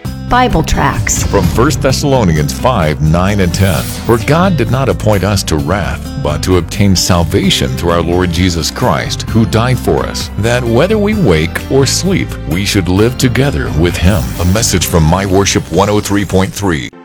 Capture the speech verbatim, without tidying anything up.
Bible tracts. From First Thessalonians five, nine, and ten. For God did not appoint us to wrath, but to obtain salvation through our Lord Jesus Christ, who died for us, that whether we wake or sleep, we should live together with Him. A message from My Worship one oh three point three.